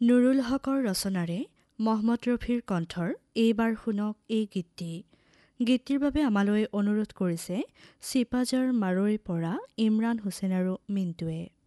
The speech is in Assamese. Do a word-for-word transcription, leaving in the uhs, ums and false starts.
নুৰুল হকৰ ৰচনাৰে মহম্মদ ৰফিৰ কণ্ঠৰ এইবাৰ শুনক এই গীতটি। গীতটিৰ বাবে আমালৈ অনুৰোধ কৰিছে চিপাঝাৰ মাৰৈৰ পৰা ইমৰান হুছেইন আৰু মিণ্টুৱে।